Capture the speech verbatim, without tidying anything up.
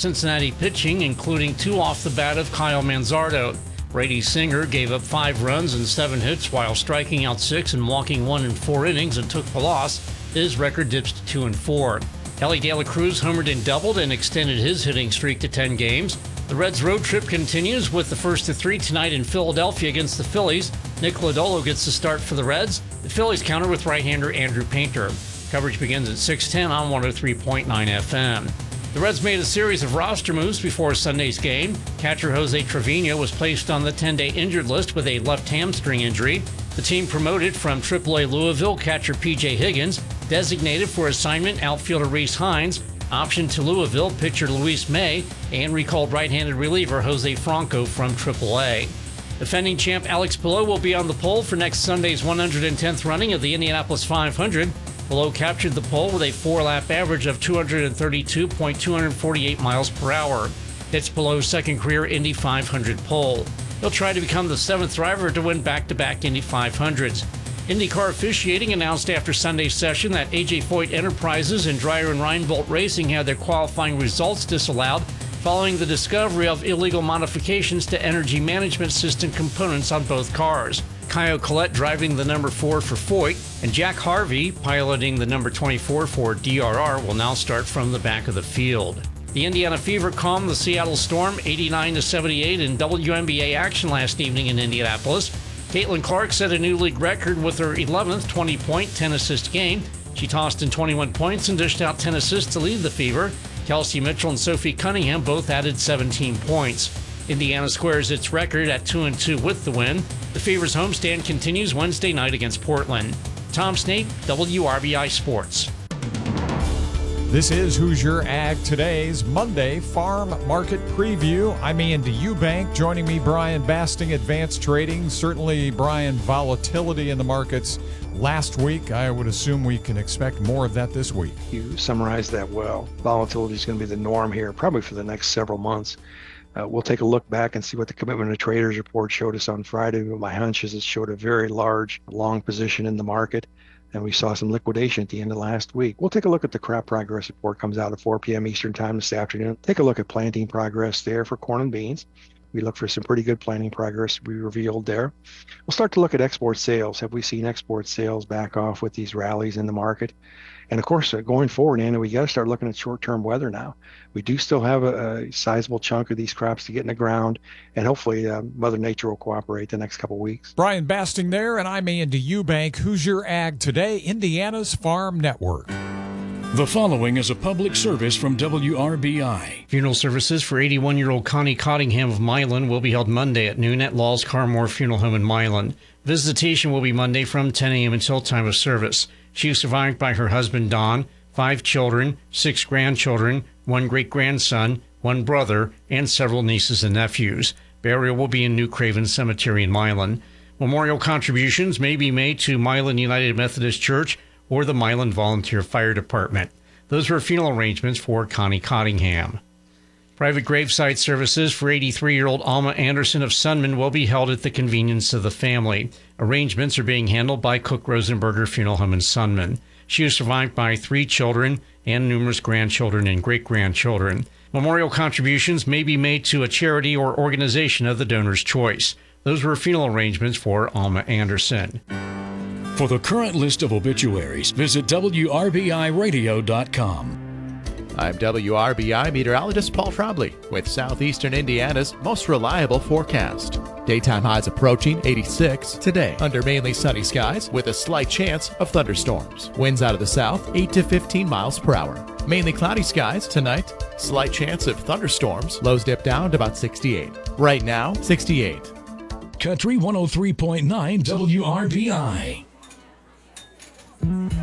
Cincinnati pitching, including two off the bat of Kyle Manzardo. Brady Singer gave up five runs and seven hits while striking out six and walking one in four innings and took the loss. His record dips to two and four. Elly De La Cruz homered and doubled and extended his hitting streak to ten games. The Reds' road trip continues with the first of three tonight in Philadelphia against the Phillies. Nick Lodolo gets the start for the Reds. The Phillies counter with right-hander Andrew Painter. Coverage begins at six ten on one oh three point nine F M. The Reds made a series of roster moves before Sunday's game. Catcher Jose Trevino was placed on the ten-day injured list with a left hamstring injury. The team promoted from triple A Louisville catcher P J Higgins, designated for assignment outfielder Reese Hines, optioned to Louisville pitcher Luis May, and recalled right-handed reliever Jose Franco from triple A. Defending champ Alex Palou will be on the pole for next Sunday's one hundred tenth running of the Indianapolis five hundred. Palou captured the pole with a four-lap average of two hundred thirty-two point two four eight miles per hour. It's Palou's second career Indy five hundred pole. He'll try to become the seventh driver to win back-to-back Indy five hundreds. IndyCar officiating announced after Sunday's session that A J Foyt Enterprises and Dreyer and Reinbold Racing had their qualifying results disallowed following the discovery of illegal modifications to energy management system components on both cars. Caio Collet driving the number four for Foyt, and Jack Harvey piloting the number twenty-four for D R R will now start from the back of the field. The Indiana Fever calmed the Seattle Storm eighty-nine to seventy-eight in W N B A action last evening in Indianapolis. Caitlin Clark set a new league record with her eleventh twenty-point, ten-assist game. She tossed in twenty-one points and dished out ten assists to lead the Fever. Kelsey Mitchell and Sophie Cunningham both added seventeen points. Indiana squares its record at two and two with the win. The Fever's homestand continues Wednesday night against Portland. Tom Snape, W R B I Sports. This is Hoosier Ag Today's Monday Farm Market Preview. I'm Andy Eubank. Joining me, Brian Basting, Advanced Trading. Certainly, Brian, volatility in the markets last week. I would assume we can expect more of that this week. You summarized that well. Volatility is going to be the norm here, probably for the next several months. Uh, we'll take a look back and see what the Commitment of Traders report showed us on Friday. My hunch is it showed a very large, long position in the market. And we saw some liquidation at the end of last week. We'll take a look at the crop progress report. Comes out at four p.m. Eastern time this afternoon. Take a look at planting progress there for corn and beans. We look for some pretty good planting progress we revealed there. We'll start to look at export sales. Have we seen export sales back off with these rallies in the market? And of course, uh, going forward, Anna, we got to start looking at short-term weather now. We do still have a, a sizable chunk of these crops to get in the ground, and hopefully uh, Mother Nature will cooperate the next couple weeks. Brian Basting there, and I'm Andy Eubank. Hoosier Ag Today, Indiana's Farm Network. The following is a public service from W R B I. Funeral services for eighty-one-year-old Connie Cottingham of Milan will be held Monday at noon at Laws Carmore Funeral Home in Milan. Visitation will be Monday from ten a.m. until time of service. She is survived by her husband, Don, five children, six grandchildren, one great-grandson, one brother, and several nieces and nephews. Burial will be in New Craven Cemetery in Milan. Memorial contributions may be made to Milan United Methodist Church or the Milan Volunteer Fire Department. Those were funeral arrangements for Connie Cottingham. Private gravesite services for eighty-three-year-old Alma Anderson of Sunman will be held at the convenience of the family. Arrangements are being handled by Cook Rosenberger Funeral Home in Sunman. She is survived by three children and numerous grandchildren and great-grandchildren. Memorial contributions may be made to a charity or organization of the donor's choice. Those were funeral arrangements for Alma Anderson. For the current list of obituaries, visit W R B I radio dot com. I'm W R B I meteorologist Paul Trombley with southeastern Indiana's most reliable forecast. Daytime highs approaching eighty-six today under mainly sunny skies with a slight chance of thunderstorms. Winds out of the south eight to fifteen miles per hour. Mainly cloudy skies tonight. Slight chance of thunderstorms. Lows dip down to about sixty-eight. Right now, sixty-eight. Country one oh three point nine W R B I.